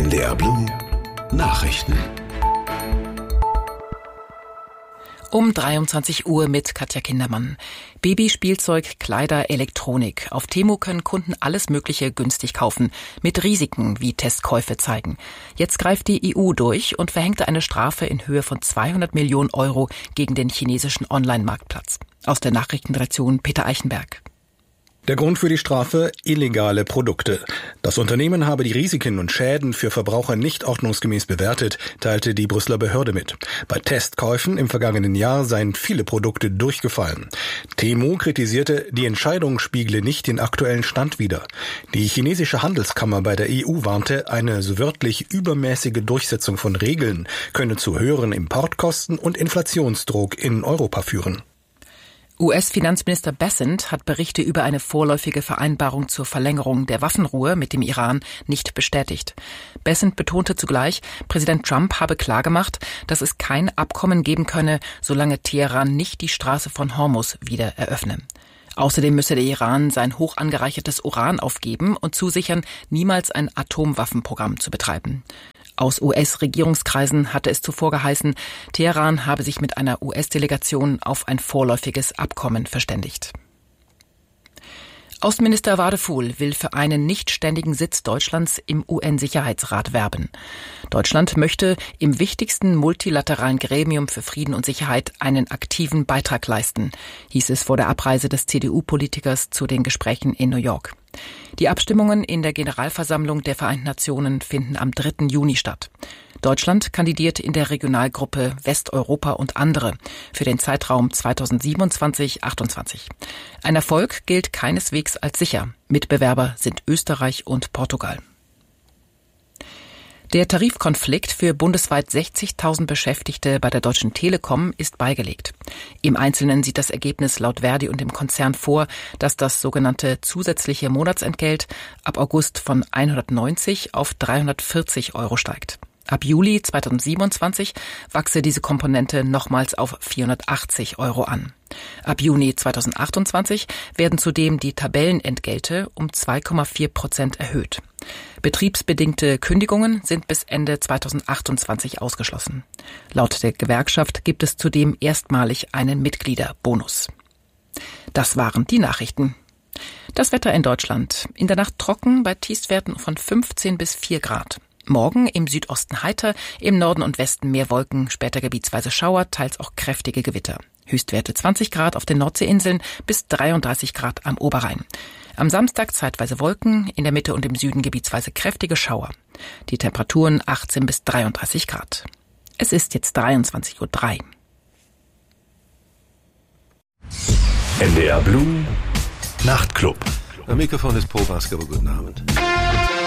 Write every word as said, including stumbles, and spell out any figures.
N D R Blue Nachrichten. Um dreiundzwanzig Uhr mit Katja Kindermann. Babyspielzeug, Kleider, Elektronik. Auf Temu können Kunden alles Mögliche günstig kaufen. Mit Risiken, wie Testkäufe zeigen. Jetzt greift die E U durch und verhängte eine Strafe in Höhe von zweihundert Millionen Euro gegen den chinesischen Online-Marktplatz. Aus der Nachrichtenredaktion Peter Eichenberg. Der Grund für die Strafe: illegale Produkte. Das Unternehmen habe die Risiken und Schäden für Verbraucher nicht ordnungsgemäß bewertet, teilte die Brüsseler Behörde mit. Bei Testkäufen im vergangenen Jahr seien viele Produkte durchgefallen. Temu kritisierte, die Entscheidung spiegle nicht den aktuellen Stand wider. Die chinesische Handelskammer bei der E U warnte, eine so wörtlich übermäßige Durchsetzung von Regeln könne zu höheren Importkosten und Inflationsdruck in Europa führen. U S-Finanzminister Bessent hat Berichte über eine vorläufige Vereinbarung zur Verlängerung der Waffenruhe mit dem Iran nicht bestätigt. Bessent betonte zugleich, Präsident Trump habe klargemacht, dass es kein Abkommen geben könne, solange Teheran nicht die Straße von Hormuz wieder eröffne. Außerdem müsse der Iran sein hoch angereichertes Uran aufgeben und zusichern, niemals ein Atomwaffenprogramm zu betreiben. Aus U S-Regierungskreisen hatte es zuvor geheißen, Teheran habe sich mit einer U S-Delegation auf ein vorläufiges Abkommen verständigt. Außenminister Wadephul will für einen nichtständigen Sitz Deutschlands im U N-Sicherheitsrat werben. Deutschland möchte im wichtigsten multilateralen Gremium für Frieden und Sicherheit einen aktiven Beitrag leisten, hieß es vor der Abreise des C D U-Politikers zu den Gesprächen in New York. Die Abstimmungen in der Generalversammlung der Vereinten Nationen finden am dritten Juni statt. Deutschland kandidiert in der Regionalgruppe Westeuropa und andere für den Zeitraum zweitausendsiebenundzwanzig bis achtundzwanzig. Ein Erfolg gilt keineswegs als sicher. Mitbewerber sind Österreich und Portugal. Der Tarifkonflikt für bundesweit sechzigtausend Beschäftigte bei der Deutschen Telekom ist beigelegt. Im Einzelnen sieht das Ergebnis laut Verdi und dem Konzern vor, dass das sogenannte zusätzliche Monatsentgelt ab August von hundertneunzig auf dreihundertvierzig Euro steigt. Ab Juli zweitausendsiebenundzwanzig wachse diese Komponente nochmals auf vierhundertachtzig Euro an. Ab Juni zweitausendachtundzwanzig werden zudem die Tabellenentgelte um zwei Komma vier Prozent erhöht. Betriebsbedingte Kündigungen sind bis Ende zweitausendachtundzwanzig ausgeschlossen. Laut der Gewerkschaft gibt es zudem erstmalig einen Mitgliederbonus. Das waren die Nachrichten. Das Wetter in Deutschland. In der Nacht trocken bei Tiefstwerten von fünfzehn bis vier Grad. Morgen im Südosten heiter, im Norden und Westen mehr Wolken, später gebietsweise Schauer, teils auch kräftige Gewitter. Höchstwerte zwanzig Grad auf den Nordseeinseln bis dreiunddreißig Grad am Oberrhein. Am Samstag zeitweise Wolken, in der Mitte und im Süden gebietsweise kräftige Schauer. Die Temperaturen achtzehn bis dreiunddreißig Grad. Es ist jetzt dreiundzwanzig Uhr drei. N D R Blue Nachtclub. Am Mikrofon ist Paul Basketball. Guten Abend.